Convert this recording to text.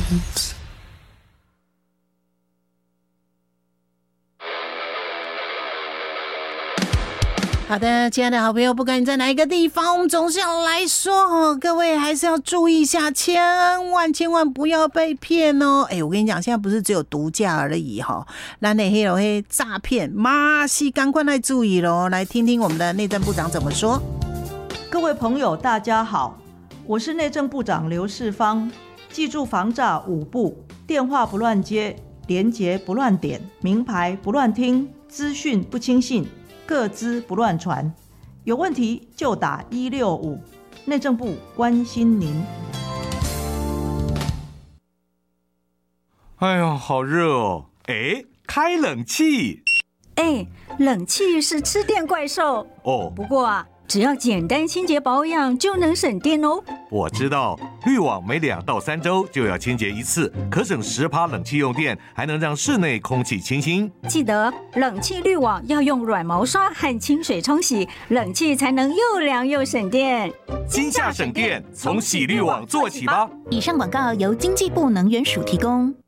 好的，亲爱的好朋友，不管你在哪一个地方，我们总是要来说各位还是要注意一下，千万不要被骗哦。我跟你讲，现在不是只有毒驾而已咱的黑诈骗马西赶快来注意咯。来听听我们的内政部长怎么说。 各位朋友大家好，我是内政部长刘世芳。记住防诈5步：电话不乱接，连结不乱点，名牌不乱听，资讯不轻信，个资不乱传，有问题就打165，内政部关心您。 哎呦，好热哦！开冷气。 冷气是吃电怪兽哦。 不过只要简单清洁保养就能省电哦。 我知道，滤网每2到3周就要清洁1次，可省10%冷气用电，还能让室内空气清新。 记得冷气滤网要用软毛刷和清水冲洗，冷气才能又凉又省电。 今夏省电，从洗滤网做起吧。 以上广告由经济部能源署提供。